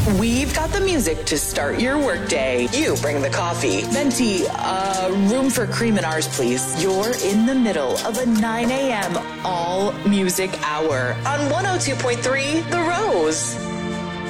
We've got the music to start your workday. You bring the coffee. Venti, room for cream in ours, please. You're in the middle of a 9 a.m. all music hour on 102.3 The Rose.